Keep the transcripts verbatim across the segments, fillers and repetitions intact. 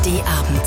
D-Abend.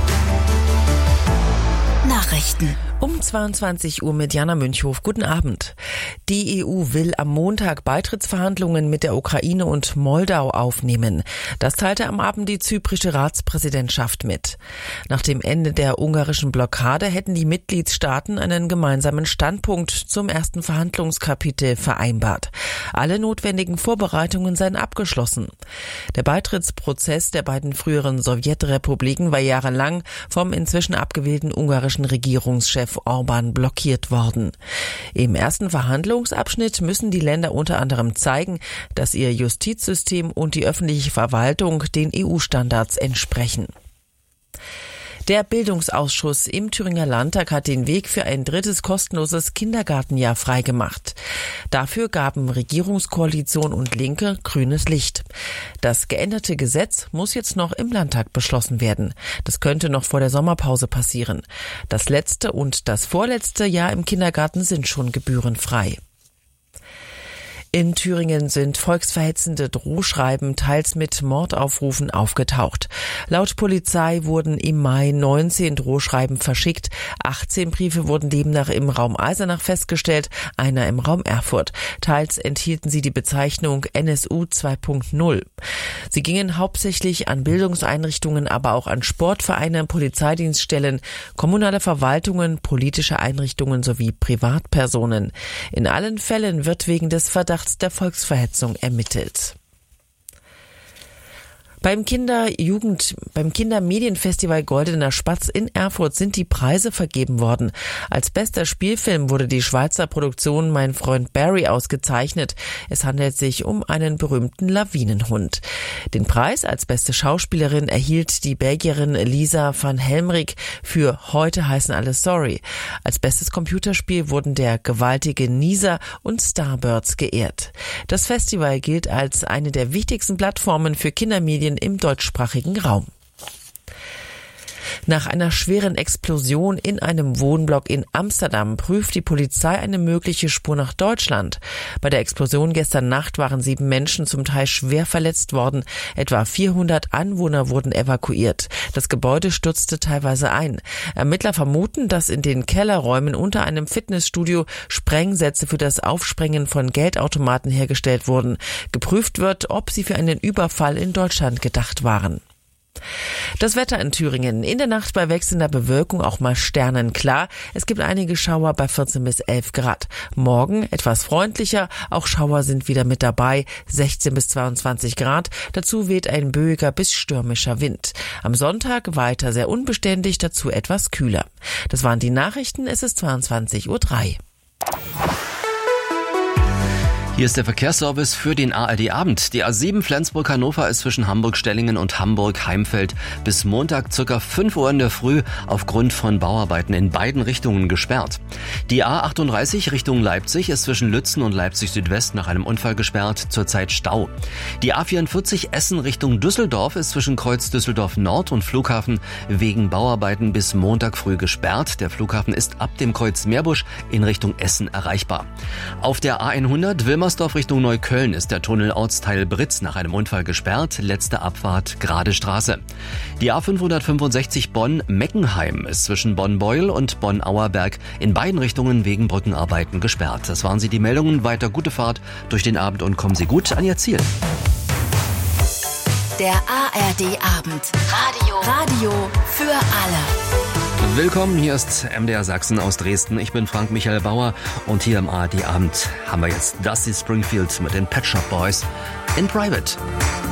Nachrichten. Um zweiundzwanzig Uhr mit Jana Münchhof. Guten Abend. Die E U will am Montag Beitrittsverhandlungen mit der Ukraine und Moldau aufnehmen. Das teilte am Abend die zyprische Ratspräsidentschaft mit. Nach dem Ende der ungarischen Blockade hätten die Mitgliedstaaten einen gemeinsamen Standpunkt zum ersten Verhandlungskapitel vereinbart. Alle notwendigen Vorbereitungen seien abgeschlossen. Der Beitrittsprozess der beiden früheren Sowjetrepubliken war jahrelang vom inzwischen abgewählten ungarischen Regierungschef Orbán blockiert worden. Im ersten Verhandlungsabschnitt müssen die Länder unter anderem zeigen, dass ihr Justizsystem und die öffentliche Verwaltung den E U-Standards entsprechen. Der Bildungsausschuss im Thüringer Landtag hat den Weg für ein drittes kostenloses Kindergartenjahr freigemacht. Dafür gaben Regierungskoalition und Linke grünes Licht. Das geänderte Gesetz muss jetzt noch im Landtag beschlossen werden. Das könnte noch vor der Sommerpause passieren. Das letzte und das vorletzte Jahr im Kindergarten sind schon gebührenfrei. In Thüringen sind volksverhetzende Drohschreiben teils mit Mordaufrufen aufgetaucht. Laut Polizei wurden im Mai neunzehn Drohschreiben verschickt. achtzehn Briefe wurden demnach im Raum Eisenach festgestellt, einer im Raum Erfurt. Teils enthielten sie die Bezeichnung N S U zwei Punkt null. Sie gingen hauptsächlich an Bildungseinrichtungen, aber auch an Sportvereine, Polizeidienststellen, kommunale Verwaltungen, politische Einrichtungen sowie Privatpersonen. In allen Fällen wird wegen des Verdachts der Volksverhetzung ermittelt. Beim Kinder-Jugend, beim Kindermedienfestival Goldener Spatz in Erfurt sind die Preise vergeben worden. Als bester Spielfilm wurde die Schweizer Produktion Mein Freund Barry ausgezeichnet. Es handelt sich um einen berühmten Lawinenhund. Den Preis als beste Schauspielerin erhielt die Belgierin Lisa van Helmrich für Heute heißen alle sorry. Als bestes Computerspiel wurden der gewaltige Nieser und Starbirds geehrt. Das Festival gilt als eine der wichtigsten Plattformen für Kindermedien im deutschsprachigen Raum. Nach einer schweren Explosion in einem Wohnblock in Amsterdam prüft die Polizei eine mögliche Spur nach Deutschland. Bei der Explosion gestern Nacht waren sieben Menschen zum Teil schwer verletzt worden. Etwa vierhundert Anwohner wurden evakuiert. Das Gebäude stürzte teilweise ein. Ermittler vermuten, dass in den Kellerräumen unter einem Fitnessstudio Sprengsätze für das Aufsprengen von Geldautomaten hergestellt wurden. Geprüft wird, ob sie für einen Überfall in Deutschland gedacht waren. Das Wetter in Thüringen. In der Nacht bei wechselnder Bewölkung auch mal sternenklar. Es gibt einige Schauer bei vierzehn bis elf Grad. Morgen etwas freundlicher. Auch Schauer sind wieder mit dabei. sechzehn bis zweiundzwanzig Grad. Dazu weht ein böiger bis stürmischer Wind. Am Sonntag weiter sehr unbeständig, dazu etwas kühler. Das waren die Nachrichten. Es ist zweiundzwanzig Uhr drei. Hier ist der Verkehrsservice für den A R D-Abend. Die A sieben Flensburg-Hannover ist zwischen Hamburg-Stellingen und Hamburg-Heimfeld bis Montag circa fünf Uhr in der Früh aufgrund von Bauarbeiten in beiden Richtungen gesperrt. Die A achtunddreißig Richtung Leipzig ist zwischen Lützen und Leipzig-Südwest nach einem Unfall gesperrt, zurzeit Stau. Die A vierundvierzig Essen Richtung Düsseldorf ist zwischen Kreuz Düsseldorf Nord und Flughafen wegen Bauarbeiten bis Montag früh gesperrt. Der Flughafen ist ab dem Kreuz Meerbusch in Richtung Essen erreichbar. Auf der A hundert Wilmersdorf Richtung Neukölln ist der Tunnel Ortsteil Britz nach einem Unfall gesperrt. Letzte Abfahrt Gerade Straße. Die A fünfhundertfünfundsechzig Bonn-Meckenheim ist zwischen Bonn-Beuel und Bonn-Auerberg in beiden Richtungen wegen Brückenarbeiten gesperrt. Das waren sie, die Meldungen. Weiter gute Fahrt durch den Abend und kommen Sie gut an Ihr Ziel. Der A R D-Abend. Radio. Radio für alle. Willkommen, hier ist M D R Sachsen aus Dresden. Ich bin Frank Michael Bauer und hier im A R D-Abend haben wir jetzt Dusty Springfield mit den Pet Shop Boys in Private.